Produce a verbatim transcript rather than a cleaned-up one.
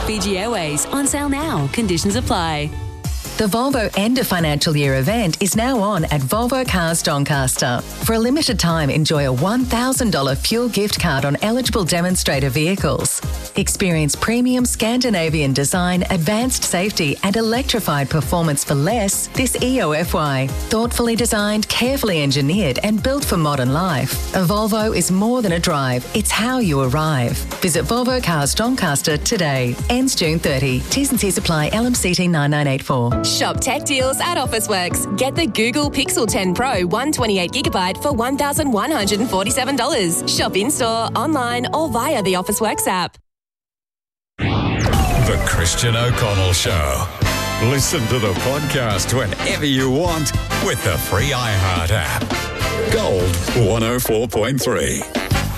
Fiji Airways, on sale now. Conditions apply. The Volvo End of Financial Year event is now on at Volvo Cars Doncaster. For a limited time, enjoy a one thousand dollars fuel gift card on eligible demonstrator vehicles. Experience premium Scandinavian design, advanced safety and electrified performance for less this E O F Y. Thoughtfully designed, carefully engineered and built for modern life. A Volvo is more than a drive, it's how you arrive. Visit Volvo Cars Doncaster today. Ends June thirtieth. T's and C's apply. L M C T nine nine eight four. Shop tech deals at Officeworks. Get the Google Pixel ten Pro one hundred twenty-eight gigabyte for one thousand one hundred forty-seven dollars. Shop in-store, online or via the Officeworks app. The Christian O'Connell Show. Listen to the podcast whenever you want with the free iHeart app. Gold one oh four point three.